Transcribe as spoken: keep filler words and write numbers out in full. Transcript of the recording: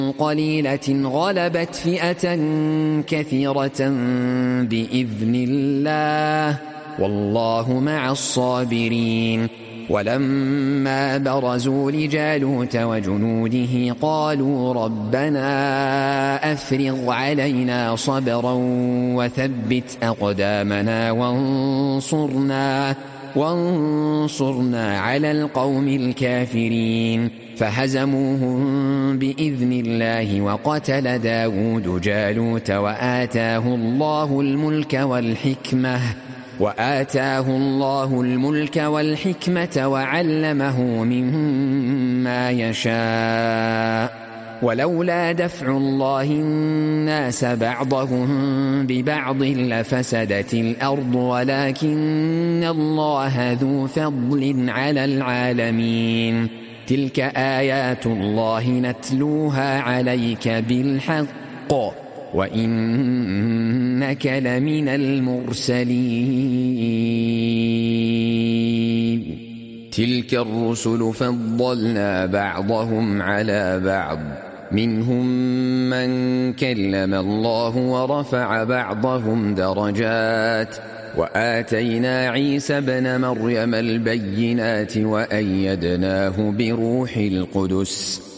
قليلة غلبت فئة كثيرة بإذن الله والله مع الصابرين. ولما برزوا لجالوت وجنوده قالوا ربنا أفرغ علينا صبرا وثبت أقدامنا وانصرنا, وانصرنا على القوم الكافرين. فهزموهم بإذن الله وقتل داود جالوت وآتاه الله الملك والحكمة وآتاه الله الملك والحكمة وعلمه مما يشاء. ولولا دفع الله الناس بعضهم ببعض لفسدت الأرض ولكن الله ذو فضل على العالمين. تلك آيات الله نتلوها عليك بالحق وإنك لمن المرسلين. تلك الرسل فضلنا بعضهم على بعض منهم من كلم الله ورفع بعضهم درجات وآتينا عيسى ابن مريم البينات وأيدناه بروح القدس